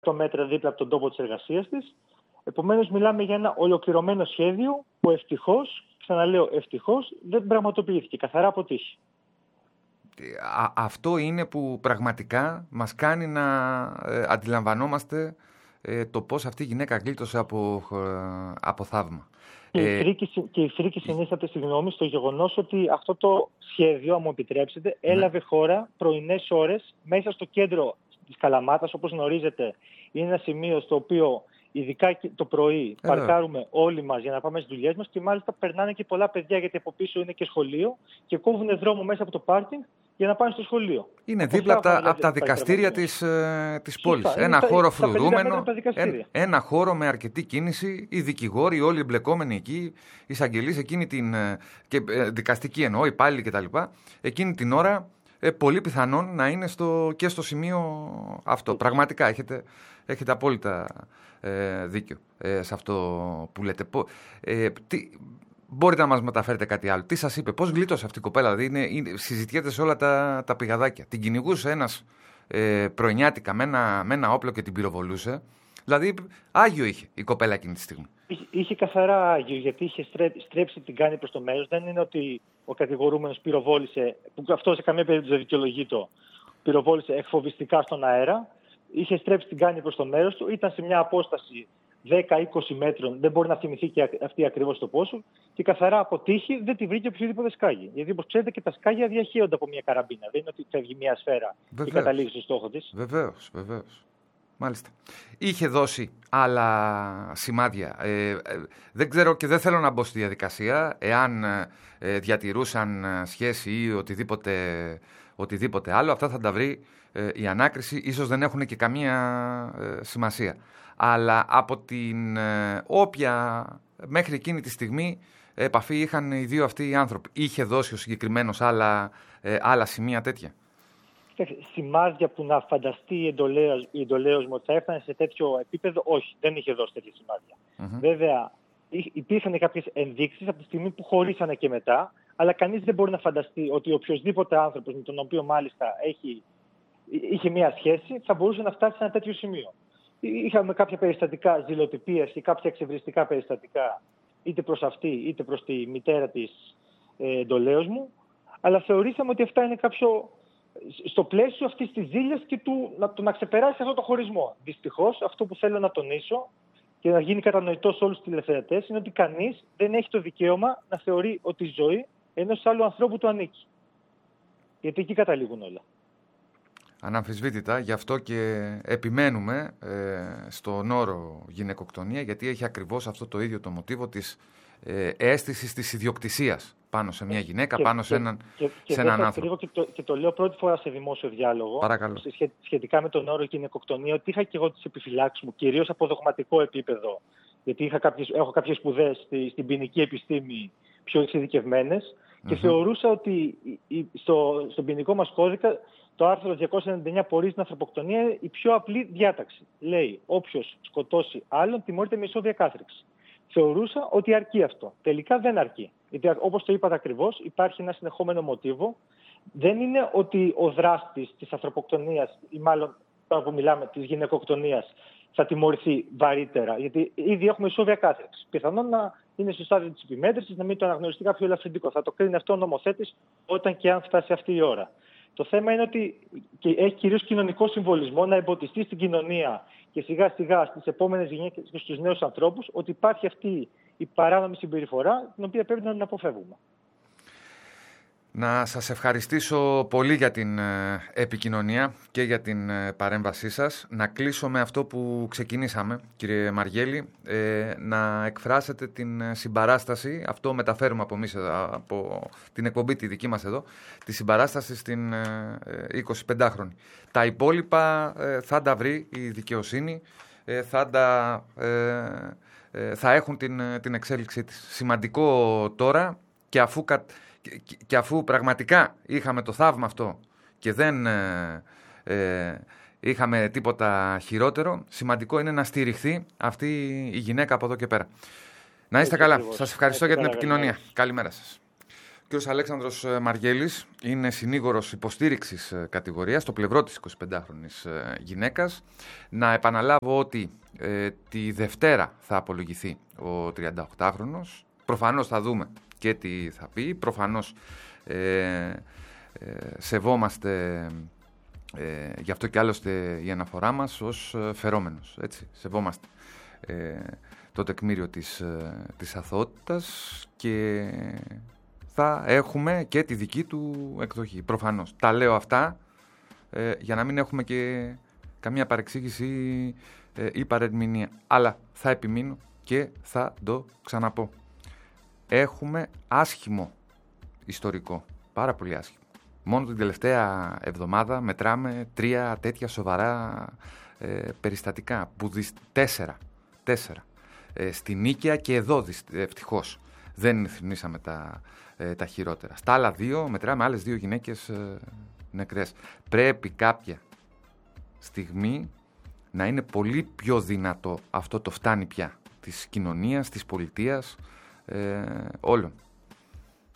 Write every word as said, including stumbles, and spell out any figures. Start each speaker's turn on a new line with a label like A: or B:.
A: εκατό μέτρα δίπλα από τον τόπο της εργασίας της. Επομένως, μιλάμε για ένα ολοκληρωμένο σχέδιο που ευτυχώς, ξαναλέω ευτυχώς, δεν πραγματοποιήθηκε. Καθαρά αποτύχει.
B: Α, αυτό είναι που πραγματικά μας κάνει να ε, αντιλαμβανόμαστε ε, το πώς αυτή η γυναίκα γλίτωσε από, ε, από θαύμα.
A: Και η φρίκη, και η φρίκη συνίσταται, συγγνώμη, στο γεγονός ότι αυτό το σχέδιο, αν μου επιτρέψετε, έλαβε ναι. χώρα πρωινές ώρες μέσα στο κέντρο της Καλαμάτας. Όπως γνωρίζετε, είναι ένα σημείο στο οποίο ειδικά το πρωί ε, παρκάρουμε όλοι μας για να πάμε στις δουλειές μας και μάλιστα περνάνε και πολλά παιδιά, γιατί από πίσω είναι και σχολείο και κόβουν δρόμο μέσα από το πάρκινγκ για να πάνε στο σχολείο.
B: Είναι δίπλα από τα, δηλαδή, από τα δικαστήρια της, ε, της πόλης. Ένα τα, χώρο φρουρούμενο, ένα, ένα χώρο με αρκετή κίνηση, οι δικηγόροι, όλοι οι εμπλεκόμενοι εκεί, οι εισαγγελείς εκείνη την, και, ε, δικαστική εννοώ, υπάλληλοι κτλ. Εκείνη την ώρα ε, πολύ πιθανόν να είναι στο, και στο σημείο αυτό. Πραγματικά έχετε, έχετε απόλυτα ε, δίκιο ε, σε αυτό που λέτε. Ε, τι, Μπορείτε να μας μεταφέρετε κάτι άλλο. Τι σας είπε, πώς γλίτωσε αυτή η κοπέλα? Δηλαδή είναι, είναι, συζητιέται σε όλα τα, τα πηγαδάκια. Την κυνηγούσε ένας ε, πρωινιάτικα με ένα, με ένα όπλο και την πυροβολούσε. Δηλαδή άγιο είχε η κοπέλα εκείνη τη στιγμή.
A: Είχε, είχε καθαρά άγιο, γιατί είχε στρέψει, στρέψει την κάνη προς το μέρος. Δεν είναι ότι ο κατηγορούμενος πυροβόλησε, που αυτό σε καμία περίπτωση δεν δικαιολογείται, πυροβόλησε εκφοβιστικά στον αέρα. Είχε στρέψει την κάνη προς το μέρος του, ήταν σε μια απόσταση δέκα με είκοσι μέτρων, δεν μπορεί να θυμηθεί και αυτή ακριβώς το πόσο, και καθαρά από τύχη δεν τη βρήκε οποιοδήποτε σκάγι. Γιατί, όπως ξέρετε, και τα σκάγια διαχέονται από μια καραμπίνα. Δεν είναι ότι φεύγει μια σφαίρα βεβαίως, και καταλήγει στο στόχο της.
B: Βεβαίως, βεβαίως. Μάλιστα. Είχε δώσει άλλα σημάδια. Ε, ε, δεν ξέρω και δεν θέλω να μπω στη διαδικασία εάν ε, διατηρούσαν σχέση ή οτιδήποτε, οτιδήποτε άλλο. Αυτά θα τα βρει ε, η ανάκριση. Ίσως δεν έχουν και καμία ε, σημασία. Αλλά από την ε, όποια μέχρι εκείνη τη στιγμή επαφή είχαν οι δύο αυτοί οι άνθρωποι. Είχε δώσει ο συγκεκριμένος άλλα, ε, άλλα σημεία τέτοια?
A: Σημάδια που να φανταστεί η εντολέως, η εντολέως μου ότι θα έφτανε σε τέτοιο επίπεδο, όχι, δεν είχε δώσει τέτοια σημάδια. Mm-hmm. Βέβαια, υπήρχαν κάποιες ενδείξεις από τη στιγμή που χωρίσανε και μετά, αλλά κανείς δεν μπορεί να φανταστεί ότι οποιοδήποτε άνθρωπος με τον οποίο μάλιστα έχει, είχε μία σχέση θα μπορούσε να φτάσει σε ένα τέτοιο σημείο. Είχαμε κάποια περιστατικά ζηλοτυπίας και κάποια εξευριστικά περιστατικά είτε προς αυτή είτε προς τη μητέρα της ε, εντολέως μου, αλλά θεωρήσαμε ότι αυτά είναι κάποιο στο πλαίσιο αυτής της ζήλιας και του να, του να ξεπεράσει αυτό το χωρισμό. Δυστυχώς, αυτό που θέλω να τονίσω και να γίνει κατανοητό σε όλους τους τηλεθεατές είναι ότι κανείς δεν έχει το δικαίωμα να θεωρεί ότι η ζωή ενός άλλου ανθρώπου του ανήκει. Γιατί εκεί καταλήγουν όλα.
B: Αναμφισβήτητα, γι' αυτό και επιμένουμε ε, στον όρο γυναικοκτονία, γιατί έχει ακριβώς αυτό το ίδιο το μοτίβο της ε, αίσθησης της ιδιοκτησίας πάνω σε μια γυναίκα, και, πάνω σε έναν,
A: και, και,
B: σε έναν άνθρωπο.
A: Και το, και το λέω πρώτη φορά σε δημόσιο διάλογο, σχε, σχετικά με τον όρο γυναικοκτονία, ότι είχα και εγώ τις επιφυλάξεις μου, κυρίως από δογματικό επίπεδο, γιατί είχα κάποιες, έχω κάποιες σπουδές στη, στην ποινική επιστήμη πιο εξειδικευμένες και mm-hmm. θεωρούσα ότι στο, στον ποινικό μας κώδικα το άρθρο διακόσια ενενήντα εννιά πορίζει την ανθρωποκτονία είναι η πιο απλή διάταξη. Λέει, όποιος σκοτώσει άλλον τιμωρείται με ισόβια κάθριξη. Θεωρούσα ότι αρκεί αυτό. Τελικά δεν αρκεί. Γιατί όπως το είπατε ακριβώς, υπάρχει ένα συνεχόμενο μοτίβο. Δεν είναι ότι ο δράστης της ανθρωποκτονίας ή μάλλον τώρα που μιλάμε της γυναικοκτονίας θα τιμωρηθεί βαρύτερα. Γιατί ήδη έχουμε ισόβια κάθριξη. Πιθανόν να είναι στο στάδιο της επιμέτρησης, να μην το αναγνωριστεί κάποιο ελαφρυντικό. Θα το κρίνει αυτό ο νομοθέτης όταν και αν φτάσει αυτή η ώρα. Το θέμα είναι ότι έχει κυρίως κοινωνικό συμβολισμό να εμποτιστεί στην κοινωνία και σιγά σιγά στις επόμενες γενιές και στους νέους ανθρώπους ότι υπάρχει αυτή η παράνομη συμπεριφορά την οποία πρέπει να την αποφεύγουμε.
B: Να σας ευχαριστήσω πολύ για την επικοινωνία και για την παρέμβασή σας. Να κλείσω με αυτό που ξεκινήσαμε, κύριε Μαργέλη, ε, να εκφράσετε την συμπαράσταση, αυτό μεταφέρουμε από εμείς, από την εκπομπή τη δική μας εδώ, τη συμπαράσταση στην ε, εικοσιπεντάχρονη. Τα υπόλοιπα ε, θα τα βρει η δικαιοσύνη, ε, θα, τα, ε, ε, θα έχουν την, την εξέλιξή της. Σημαντικό τώρα και αφού... Κα, Και, και αφού πραγματικά είχαμε το θαύμα αυτό και δεν ε, ε, είχαμε τίποτα χειρότερο, σημαντικό είναι να στηριχθεί αυτή η γυναίκα από εδώ και πέρα. Να είστε καλά. Σας ευχαριστώ για την επικοινωνία. Καλημέρα σας. κ. Αλέξανδρος Μαργέλης είναι συνήγορος υποστήριξης κατηγορίας στο πλευρό της εικοσιπεντάχρονης γυναίκας. Να επαναλάβω ότι ε, τη Δευτέρα θα απολογηθεί ο τριανταοκτάχρονος. Προφανώς θα δούμε και τι θα πει. Προφανώς ε, ε, σεβόμαστε, ε, γι' αυτό και άλλωστε η αναφορά μας ως φερόμενος. Έτσι, σεβόμαστε ε, το τεκμήριο της, της αθωότητας και θα έχουμε και τη δική του εκδοχή. Προφανώς. Τα λέω αυτά ε, για να μην έχουμε και καμία παρεξήγηση ε, ή παρερμηνία. Αλλά θα επιμείνω και θα το ξαναπώ. Έχουμε άσχημο ιστορικό. Πάρα πολύ άσχημο. Μόνο την τελευταία εβδομάδα μετράμε τρία τέτοια σοβαρά ε, περιστατικά. Που δυσ... Τέσσερα. Τέσσερα. Ε, στη Νίκαια και εδώ ευτυχώς δεν θυμήσαμε τα, ε, τα χειρότερα. Στα άλλα δύο μετράμε άλλες δύο γυναίκες ε, νεκρές. Πρέπει κάποια στιγμή να είναι πολύ πιο δυνατό αυτό το φτάνει πια της κοινωνίας, της πολιτείας, ε, όλων.